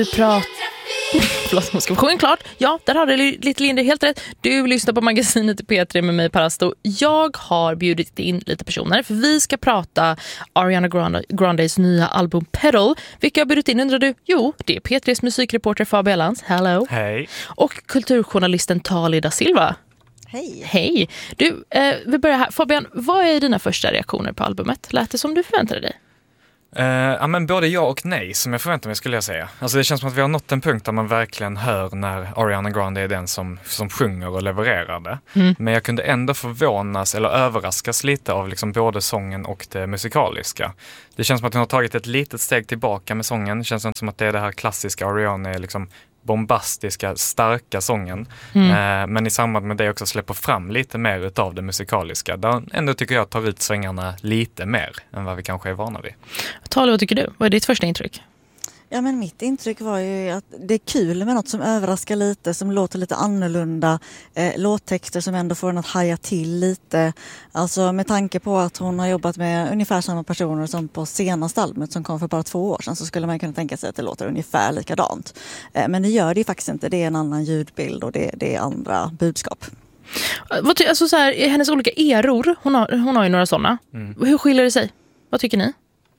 Förlåt, man ska sjunga klart. Ja, där har du lite Linda helt rätt. Du lyssnar på magasinet i P3 med mig, Parasto. Jag har bjudit in lite personer för vi ska prata Ariana Grandes nya album Petal. Vilka har bjudit in, undrar du? Jo, det är P3s musikreporter Fabian Lans. Hello. Hej. Och kulturjournalisten Tali da Silva. Hej. Hej. Du, vi börjar här. Fabian, vad är dina första reaktioner på albumet? Lät det som du förväntade dig? Ja, men både ja och nej som jag förväntar mig, skulle jag säga. Alltså det känns som att vi har nått en punkt där man verkligen hör när Ariana Grande är den som sjunger och levererar det. Men jag kunde ändå förvånas eller överraskas lite av liksom både sången och det musikaliska. Det känns som att hon har tagit ett litet steg tillbaka med sången. Det känns som att det är det här klassiska Ariana, liksom bombastiska, starka sången. Men i samband med det också släpper fram lite mer utav det musikaliska. Där ändå tycker jag tar ut svängarna lite mer än vad vi kanske är vana vid. Tala, vad tycker du? Vad är ditt första intryck? Ja, men mitt intryck var ju att det är kul med något som överraskar lite, som låter lite annorlunda. Låttexter som ändå får en att haja till lite. Alltså med tanke på att hon har jobbat med ungefär samma personer som på senaste albumet som kom för bara 2 år sedan, så skulle man kunna tänka sig att det låter ungefär likadant. Men det gör det ju faktiskt inte. Det är en annan ljudbild och det är andra budskap. Alltså så här, hennes olika eror, hon har ju några sådana. Hur skiljer det sig? Vad tycker ni?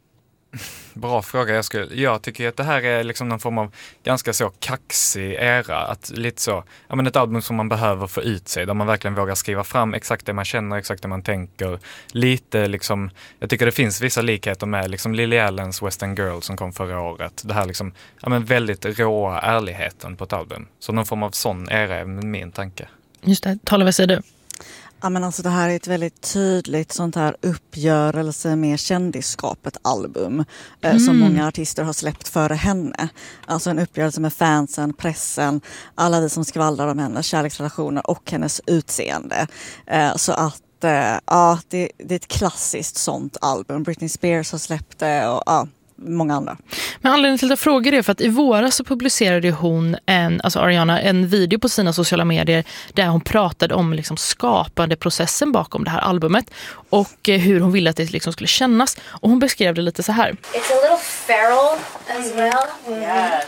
Bra fråga. Jag tycker att det här är liksom någon form av ganska så kaxig era. Att lite så, ja, men ett album som man behöver få ut sig. Där man verkligen vågar skriva fram exakt det man känner, exakt det man tänker. Lite liksom, jag tycker det finns vissa likheter med liksom Lily Allens Western Girl som kom förra året. Det här liksom, ja, men väldigt råa ärligheten på ett album. Så någon form av sån era är min tanke. Just det, Tala, vad säger du? Ja, men alltså det här är ett väldigt tydligt sånt här uppgörelse med kändisskapet album som många artister har släppt före henne. Alltså en uppgörelse med fansen, pressen, alla vi som skvallrar om hennes kärleksrelationer och hennes utseende. Så att ja, det är ett klassiskt sånt album. Britney Spears har släppt det och ja, många andra. Men anledningen till att jag frågar är för att i våras så publicerade hon Ariana en video på sina sociala medier där hon pratade om liksom skapande processen bakom det här albumet och hur hon ville att det liksom skulle kännas, och hon beskrev det lite så här. It's a little feral as well. Yeah.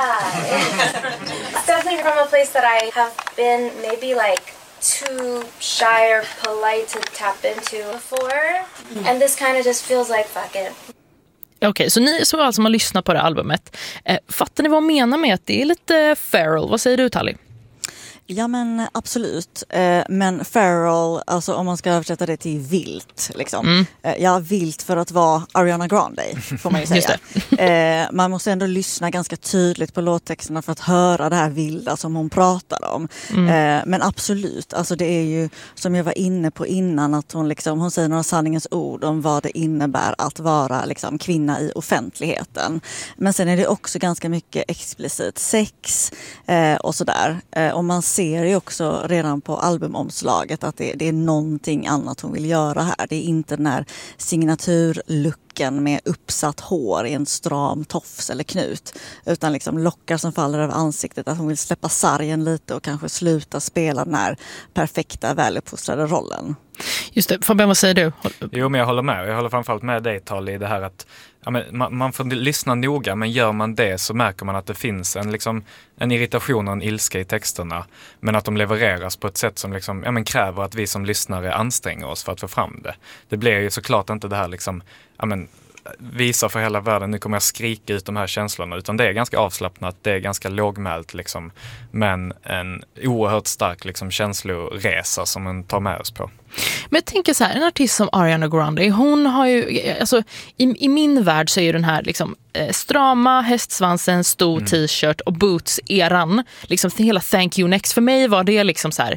It's definitely from a place that I have been maybe like too shy or polite to tap into before. And this kind of just feels like fuck it. Okej, så ni som alltså har lyssnat på det albumet, fattar ni vad hon menar med att det är lite feral? Vad säger du, Tali? Ja, men absolut. Men feral, alltså om man ska översätta det till vilt liksom. Ja, vilt för att vara Ariana Grande, får man ju säga. Man måste ändå lyssna ganska tydligt på låttexterna för att höra det här vilda som hon pratar om. Men absolut, alltså det är ju som jag var inne på innan, att hon säger några sanningens ord om vad det innebär att vara liksom kvinna i offentligheten. Men sen är det också ganska mycket explicit sex och sådär. Och man ser ju också redan på albumomslaget att det är någonting annat hon vill göra här. Det är inte den här signaturlucken med uppsatt hår i en stram tofs eller knut, utan liksom lockar som faller över ansiktet, att hon vill släppa sargen lite och kanske sluta spela den här perfekta, väluppfostrade rollen. Just det, Fabian, vad säger du? Jo, men jag håller med. Jag håller framförallt med dig, Tali, i det här att ja, men man får lyssna noga, men gör man det så märker man att det finns en irritation och en ilska i texterna, men att de levereras på ett sätt som liksom, ja, men kräver att vi som lyssnare anstränger oss för att få fram det. Det blir ju såklart inte det här liksom, ja, men visa för hela världen, nu kommer jag skrika ut de här känslorna, utan det är ganska avslappnat, det är ganska lågmält liksom, men en oerhört stark liksom känsloresa som man tar med oss på. Men jag tänker så här, en artist som Ariana Grande, hon har ju, alltså i min värld så är ju den här liksom strama hästsvansen, stor t-shirt och boots-eran, liksom hela Thank You Next, för mig var det liksom så här,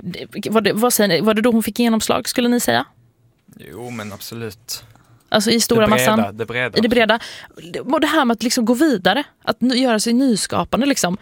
var det då hon fick genomslag, skulle ni säga? Jo, men absolut. Alltså i stora massan. Det breda. I det breda. Och det här med att liksom gå vidare. Att göra sig nyskapande. Liksom,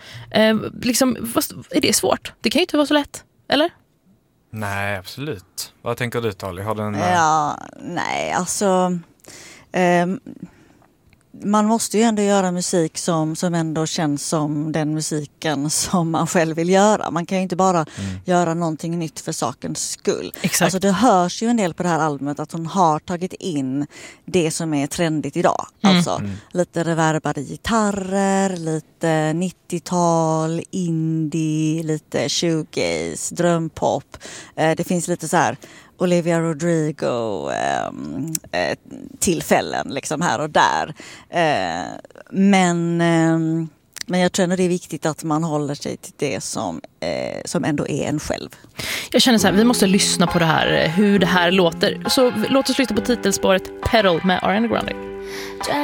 är det svårt? Det kan ju inte vara så lätt. Eller? Nej, absolut. Vad tänker du, Tali? Har den... Ja, nej, alltså... man måste ju ändå göra musik som ändå känns som den musiken som man själv vill göra. Man kan ju inte bara göra någonting nytt för sakens skull. Exakt. Alltså det hörs ju en del på det här albumet att hon har tagit in det som är trendigt idag. Alltså lite reverbade gitarrer, lite 90-tal, indie, lite shoegaze, drömpop. Det finns lite så här Olivia Rodrigo tillfällen liksom här och där. Men jag tror ändå det är viktigt att man håller sig till det som ändå är en själv. Jag känner så här, vi måste lyssna på det här, hur det här låter. Så låt oss lyssna på titelspåret Pedal med Ariana Grande.